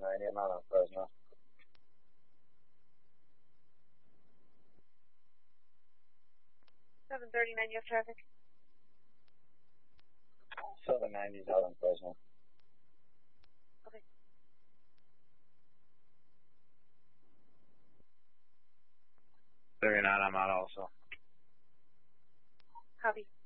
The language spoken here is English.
790, I'm out on Fresno. 739, you have traffic. 790's out on Fresno. Okay. 39, I'm out also. Copy.